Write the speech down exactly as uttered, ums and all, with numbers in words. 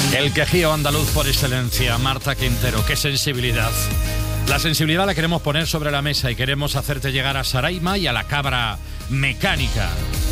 El quejío andaluz por excelencia, Marta Quintero. ¡Qué sensibilidad! La sensibilidad la queremos poner sobre la mesa y queremos hacerte llegar a Saraima y a la cabra mecánica.